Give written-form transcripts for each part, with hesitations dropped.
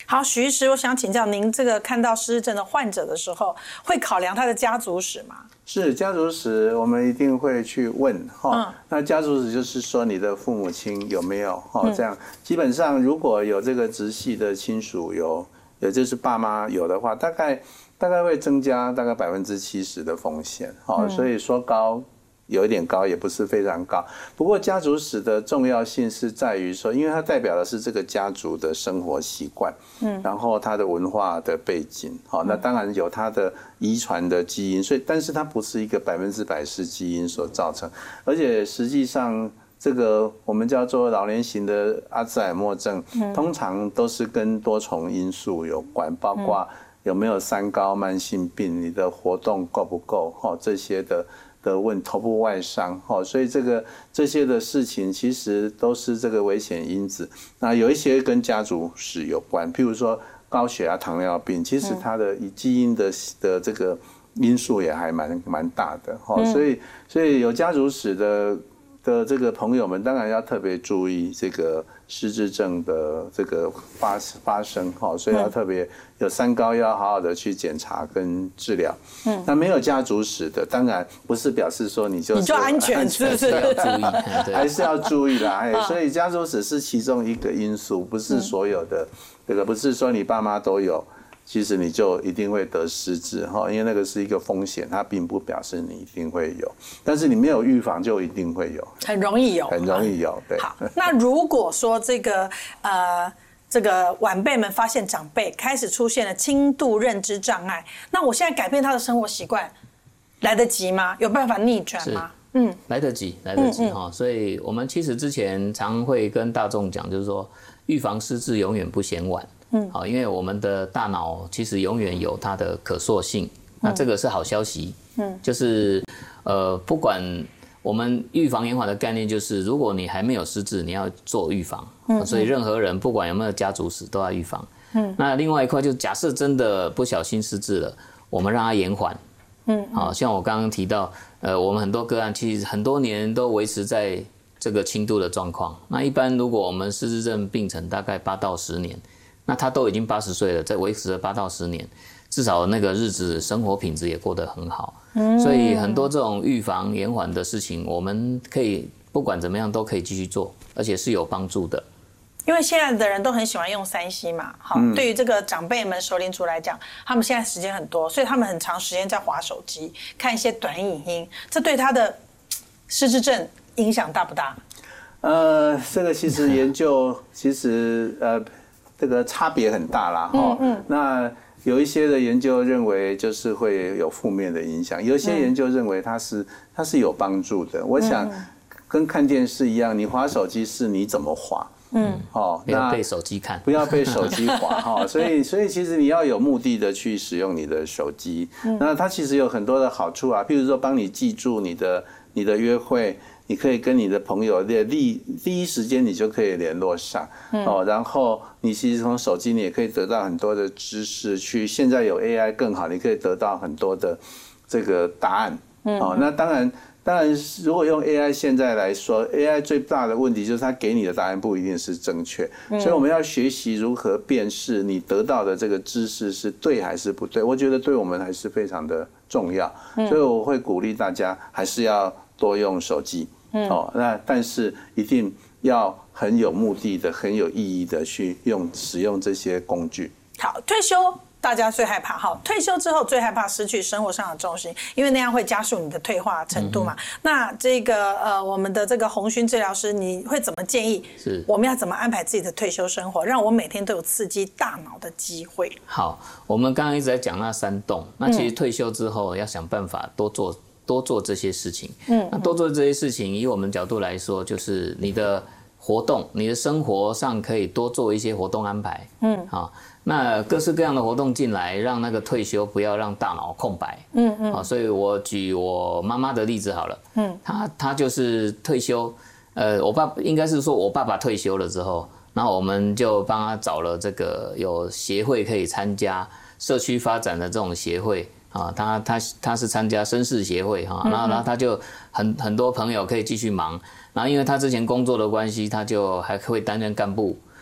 好，许医师，我想请教您，这个看到失智症的患者的时候，会考量他的家族史吗？ 是家族史，我们一定会去问哈。那家族史就是说你的父母亲有没有哈？这样基本上如果有这个直系的亲属有，也就是爸妈有的话，大概会增加大概70%的风险哈。所以说高。有一点高，也不是非常高。不过家族史的重要性是在于说，因为它代表的是这个家族的生活习惯，然后它的文化的背景，好，那当然有它的遗传的基因，所以但是它不是一个100%是基因所造成，而且实际上这个我们叫做老年型的阿兹海默症，通常都是跟多重因素有关，包括有没有三高、慢性病，你的活动够不够，这些的头部外伤，所以这些的事情其实都是这个危险因子。那有一些跟家族史有关，譬如说高血压、糖尿病，其实它的基因的这个因素也还蛮大的，所以有家族史的这个朋友们，当然要特别注意这个失智症的这个发生，所以要特别有三高要好好的去检查跟治疗。那没有家族史的，当然不是表示说你就安全，是不是？ 要注意， 还是要注意啦。所以家族史是其中一个因素，不是所有的这个，不是说你爸妈都有。其实你就一定会得失智，因为那个是一个风险，它并不表示你一定会有，但是你没有预防就一定会有， 很容易有， 对。 好，那如果说这个晚辈们发现长辈开始出现了轻度认知障碍，那我现在改变他的生活习惯，来得及吗？有办法逆转吗？ 来得及哈。所以我们其实之前常会跟大众讲，就是说预防失智永远不嫌晚。好，因为我们的大脑其实永远有它的可塑性，那这个是好消息。就是不管我们预防延缓的概念，就是如果你还没有失智，你要做预防。所以任何人不管有没有家族史都要预防。那另外一块就是假设真的不小心失智了，我们让它延缓。好，像我刚刚提到，我们很多个案其实很多年都维持在这个轻度的状况。那一般如果我们失智症病程大概8到10年。那他都已经80岁了，在维持了8到10年，至少那个日子生活品质也过得很好。所以很多这种预防延缓的事情，我们可以不管怎么样都可以继续做，而且是有帮助的。 因为现在的人都很喜欢用3C 嘛，对于这个长辈们、熟龄族来讲，他们现在时间很多，所以他们很长时间在滑手机、看一些短影音，这对他的失智症影响大不大？ 这个其实研究这个差别很大啦，那有一些的研究认为就是会有负面的影响，有一些研究认为它是有帮助的。我想跟看电视一样，你滑手机是你怎么滑， 不要被手机看， 不要被手机滑，所以其实你要有目的的去使用你的手机，那它其实有很多的好处啊，譬如说帮你记住你的约会。你可以跟你的朋友第一时间你就可以联络上，然后你其实从手机你也可以得到很多的知识，现在有 AI 更好，你可以得到很多的这个答案，那当然如果用 AI 现在来说 ，AI 最大的问题就是它给你的答案不一定是正确，所以我们要学习如何辨识你得到的这个知识是对还是不对，我觉得对我们还是非常的重要，所以我会鼓励大家还是要多用手机。但是一定要很有目的的、很有意义的去使用这些工具。 好，退休大家最害怕，退休之后最害怕失去生活上的重心，因为那样会加速你的退化程度嘛。那这个我们的这个鸿勋治疗师，你会怎么建议？是我们要怎么安排自己的退休生活，让我每天都有刺激大脑的机会？ 好，我们刚刚一直在讲那3动，那其实退休之后要想办法多做这些事情。那多做这些事情，以我们角度来说，就是你的活动，你的生活上可以多做一些活动安排。那各式各样的活动进来，让那个退休不要让大脑空白。所以我举我妈妈的例子好了。她就是退休，应该是说我爸爸退休了之后，然后我们就帮他找了这个有协会可以参加社区发展的这种协会。他是参加绅士协会哈，然后他就很多朋友可以继续忙，然后因为他之前工作的关系，他就还会担任干部，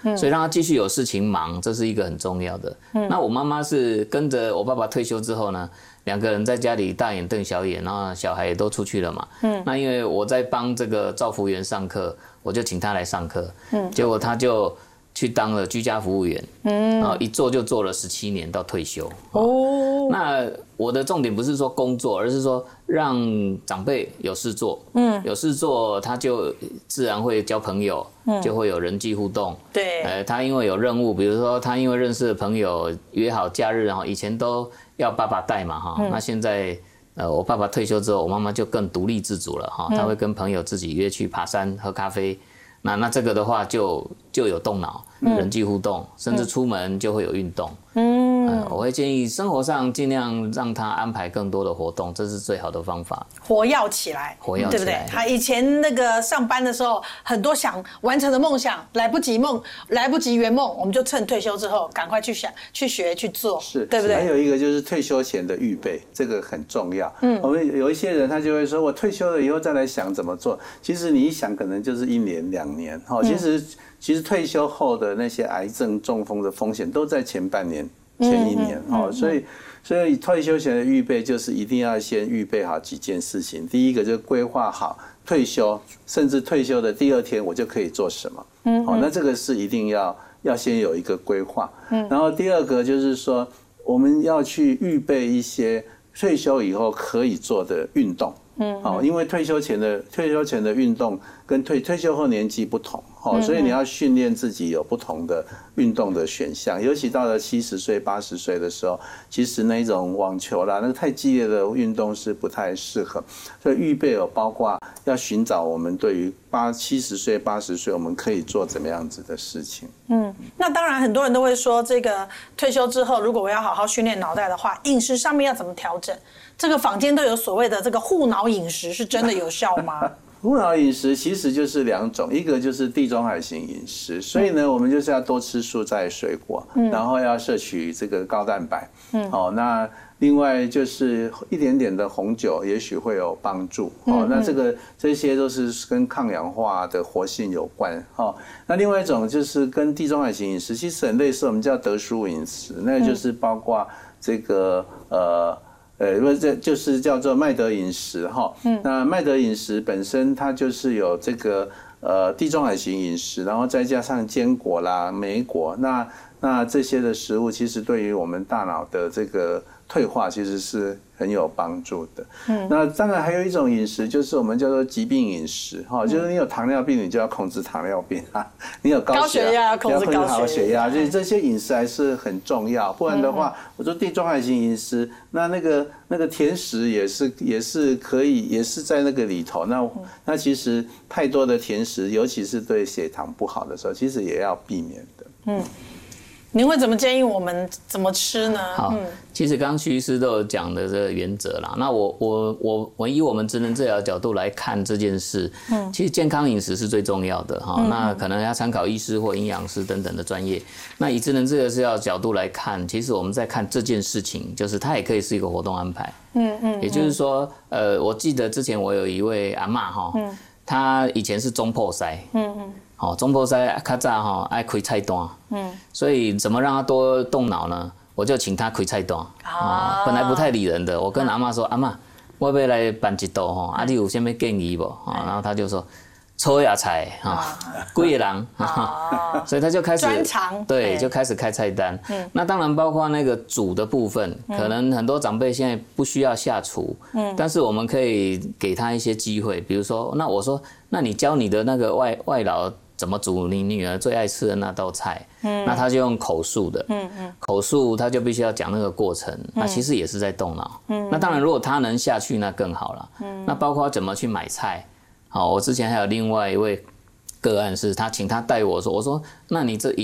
所以让他继续有事情忙，这是一个很重要的。那我妈妈是跟着我爸爸退休之后呢，2个人在家里大眼瞪小眼，然后小孩也都出去了嘛。那因为我在帮这个照服员上课，我就请他来上课。结果他就去当了居家服务员，然后一做就做了17年到退休。那我的重点不是说工作，而是说让长辈有事做。有事做，他就自然会交朋友，就会有人际互动。 对， 他因为有任务，比如说他因为认识的朋友约好假日，然后以前都要爸爸带嘛哈，那现在我爸爸退休之后，我妈妈就更独立自主了哈，他会跟朋友自己约去爬山喝咖啡。那这个的话就有动脑，人际互动，甚至出门就会有运动。我会建议生活上尽量让他安排更多的活动，这是最好的方法。 活跃起来，对不对？他以前那个上班的时候，很多想完成的梦想来不及圆梦，我们就趁退休之后赶快去想、去学、去做，对不对？ 还有一个就是退休前的预备，这个很重要。我们有一些人他就会说，我退休了以后再来想怎么做。其实你一想，可能就是1年2年。其实退休后的那些癌症、中风的风险都在前半年。前1年所以退休前的预备就是一定要先预备好几件事情。第一个就规划好退休，甚至退休的第2天我就可以做什么。那这个是一定要先有一个规划。然后第2个就是说，我们要去预备一些退休以后可以做的运动。因为退休前的运动跟退休后年纪不同，所以你要训练自己有不同的运动的选项。尤其到了70岁、80岁的时候，其实那种网球啦，那个太激烈的运动是不太适合。所以预备有包括要寻找我们对于70岁、80岁我们可以做怎么样子的事情。 那当然很多人都会说，这个退休之后，如果我要好好训练脑袋的话，饮食上面要怎么调整？这个坊间都有所谓的这个护脑饮食，是真的有效吗？ 护脑饮食其实就是2种，一个就是地中海型饮食，所以呢，我们就是要多吃蔬菜水果，然后要摄取这个高蛋白。那另外就是一点点的红酒，也许会有帮助。那这些都是跟抗氧化的活性有关。那另外一种就是跟地中海型饮食其实很类似，我们叫德蔬饮食，那就是包括这个这就是叫做麦德饮食哈。那麦德饮食本身它就是有这个地中海型饮食，然后再加上坚果啦、莓果，那这些的食物其实对于我们大脑的这个退化其实是很有帮助的。那当然还有一种饮食就是我们叫做疾病饮食哈，就是你有糖尿病你就要控制糖尿病啊，你有高血压要控制高血压，所以这些饮食还是很重要。不然的话，我说地中海型饮食，那个甜食也是可以，也是在那个里头。那其实太多的甜食，尤其是对血糖不好的时候，其实也要避免的。 您会怎么建议我们怎么吃呢？ 好，其实刚刚徐医师都有讲的这个原则啦。那我以我们职能治疗的角度来看这件事，其实健康饮食是最重要的哈。那可能要参考医师或营养师等等的专业。那以职能治疗师的角度来看，其实我们在看这件事情，就是它也可以是一个活动安排。也就是说，我记得之前我有一位阿嬷哈，她以前是中破塞。中破塞较早爱开菜单，所以怎么让他多动脑呢？我就请他开菜单。本来不太理人的，我跟阿嬷说：“阿嬷，我要来办一道你有什么建议不？”然后他就说：“粗野菜几个人，所以他就开始对，就开始开菜单。那当然包括那个煮的部分，可能很多长辈现在不需要下厨，但是我们可以给他一些机会，比如说，那我说，那你教你的那个外劳怎么煮你女儿最爱吃的那道菜，那他就用口述的，口述他就必须要讲那个过程，那其实也是在动脑。那当然如果他能下去那更好了。那包括怎么去买菜，好，我之前还有另外一位个案是他请他带我说，那你这